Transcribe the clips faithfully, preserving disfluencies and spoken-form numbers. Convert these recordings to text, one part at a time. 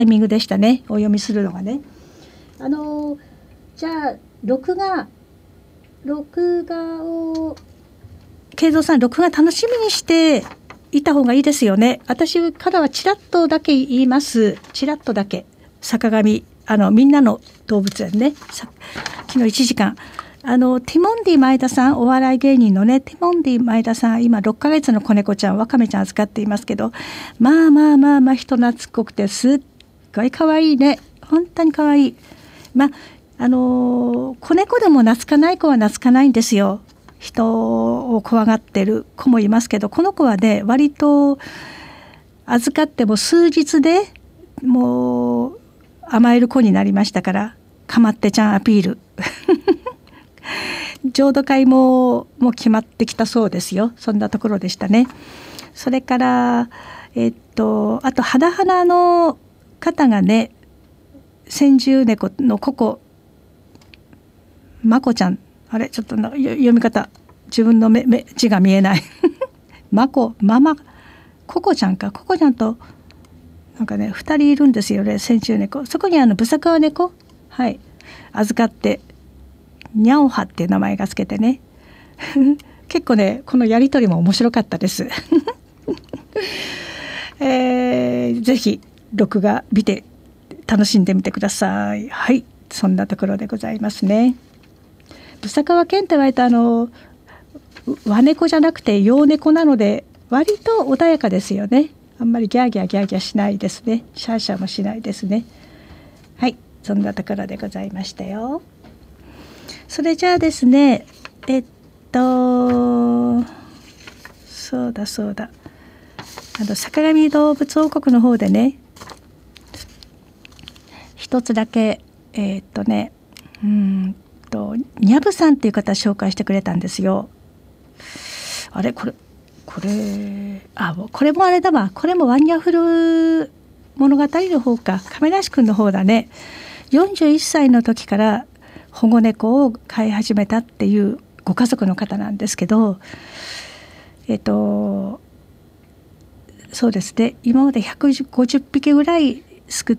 タイミングでしたね、お読みするのがね。あのじゃあ録画録画を慶三さん、録画楽しみにしていた方がいいですよね。私からはちらっとだけ言います。ちらっとだけ。坂上、あのみんなの動物園ね、昨日いちじかん、あのティモンディ前田さん、お笑い芸人のね、ティモンディ前田さん、今ろっかげつの子猫ちゃん、ワカメちゃん預かっていますけど、まあまあまあまあ人懐っこくてすっごい可愛いね。本当に可愛い。まああの子猫でも懐かない子は懐かないんですよ。人を怖がってる子もいますけど、この子はね、割と預かっても数日でもう甘える子になりましたから、かまってちゃんアピール浄土会ももう決まってきたそうですよ。そんなところでしたね。それからえっとあと肌花の方がね、先住猫のココまこちゃん、あれちょっとな読み方自分の目目字が見えないまこママココちゃんか、ココちゃんとなんかねふたりいるんですよね、先住猫。そこにあのブサカワ猫、はい預かって、ニャオハっていう名前がつけてね結構ねこのやり取りも面白かったですえー、ぜひ録画見て楽しんでみてください。はい、そんなところでございますね。ブサカワ犬って言われたあの和猫じゃなくて洋猫なので割と穏やかですよね。あんまりギャーギャーギャーギャーしないですね。シャーシャーもしないですね。はい、そんなところでございましたよ。それじゃあですね、えっとそうだそうだ、あの坂上動物王国の方でね、一つだけえー、っとねうんとニャブさんっていう方紹介してくれたんですよ。あれこれこれあこれもあれだわ、これもワンニャフル物語の方か、亀梨くんの方だね。よんじゅういっさいの時から保護猫を飼い始めたっていうご家族の方なんですけど、えっとそうですね、今までひゃくごじゅっぴきぐらい救って、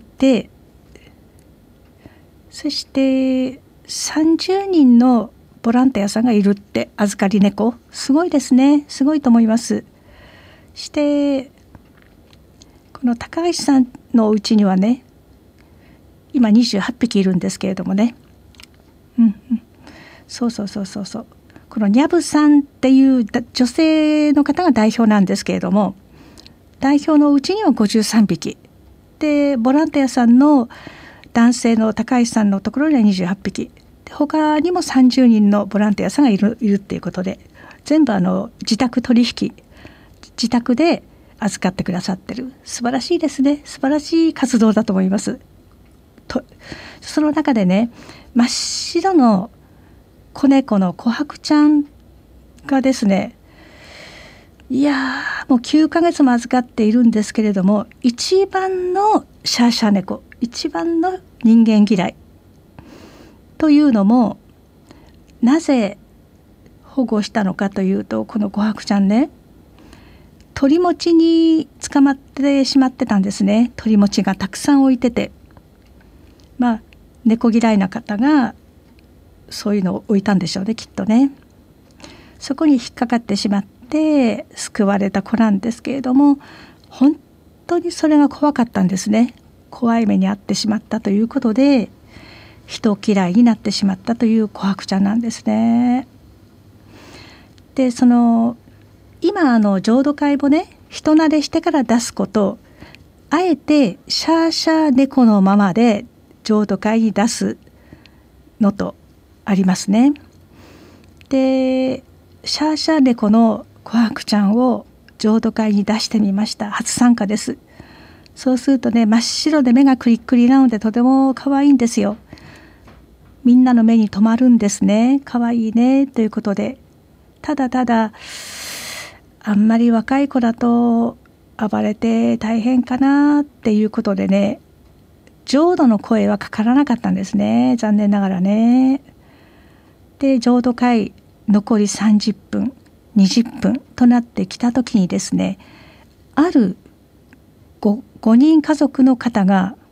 そしてさんじゅうにんのボランティアさんがいるって、預かり猫、すごいですね、すごいと思います。してこの高橋さんのお家にはね、今にじゅうはっぴきいるんですけれどもね、うんうん、そうそうそうそうそう、このニャブさんっていう女性の方が代表なんですけれども、代表のうちにはごじゅうさんびきで、ボランティアさんの男性の高橋さんのところにはにじゅうはっぴきで、他にもさんじゅうにんのボランティアさんがいるいるっていうことで、全部あの自宅取引、自宅で預かってくださってる、素晴らしいですね。素晴らしい活動だと思いますと。その中でね、真っ白の子猫の琥珀ちゃんがですね、いやーもうきゅうかげつも預かっているんですけれども、一番のシャーシャー猫、一番の人間嫌いというのも、なぜ保護したのかというと、この琥珀ちゃんね、鳥持ちに捕まってしまってたんですね。鳥持ちがたくさん置いてて、まあ猫嫌いな方がそういうのを置いたんでしょうね、きっとね。そこに引っかかってしまって救われた子なんですけれども、本当にそれが怖かったんですね。怖い目に遭ってしまったということで、人嫌いになってしまったという琥珀ちゃんなんですね。でその今あの浄土会もね、人慣れしてから出すこと、あえてシャーシャー猫のままで浄土会に出すのとありますね。でシャーシャー猫の琥珀ちゃんを浄土会に出してみました。初参加です。そうするとね、真っ白で目がクリックリなのでとても可愛いんですよ。みんなの目に留まるんですね。可愛いねということで、ただただあんまり若い子だと暴れて大変かなっていうことでね、浄土の声はかからなかったんですね、残念ながらね。で浄土会残りさんじゅっぷんにじゅっぷんとなってきた時にですね、ある 5, 5人家族の方が